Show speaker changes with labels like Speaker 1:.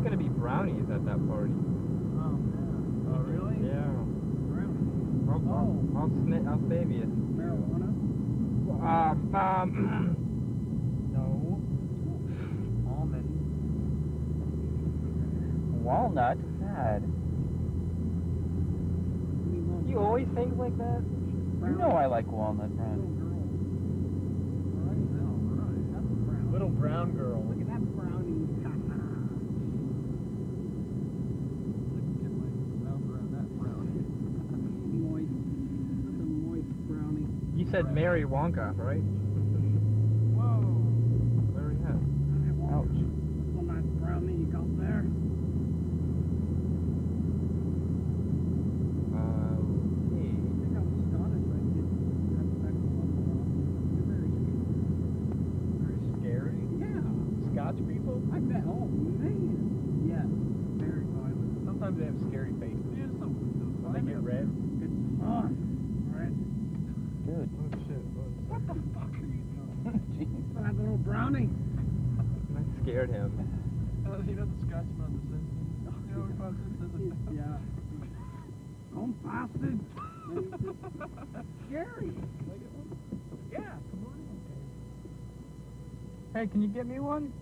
Speaker 1: gonna be brownies at that party.
Speaker 2: Oh, man. Oh, really?
Speaker 1: Yeah.
Speaker 2: Brownies.
Speaker 1: I'll save you.
Speaker 2: Marijuana? No. Almond.
Speaker 3: Walnut? God.
Speaker 1: You always think like that?
Speaker 3: You know I like walnut brownie.
Speaker 2: Little brown girl.
Speaker 4: Look at that brownie.
Speaker 2: Look at my mouth around that brownie.
Speaker 4: Moist. That's a moist brownie.
Speaker 1: You said Mary Wonka, right?
Speaker 2: Whoa.
Speaker 1: Where are you at?
Speaker 3: Ouch.
Speaker 4: That's a nice brownie you got there.
Speaker 1: Okay.
Speaker 4: I think I'm astonished I didn't have sex with one. You're very scary.
Speaker 2: Very scary.
Speaker 4: Yeah.
Speaker 2: Scotch people?
Speaker 4: I bet. Oh, man. Yes. Very violent.
Speaker 2: Sometimes they have scary faces. Yeah, some. They get red.
Speaker 4: It's fun. Right?
Speaker 3: Dude.
Speaker 1: Oh shit.
Speaker 4: What the fuck are you doing?
Speaker 3: Jeez.
Speaker 4: That little brownie.
Speaker 1: I scared him.
Speaker 2: You know the Scotsman on The Simpsons? You know, he pops into the...
Speaker 4: Yeah. Don't pass it. And it's just scary.
Speaker 2: Yeah, come on in.
Speaker 1: Hey, can you get me one?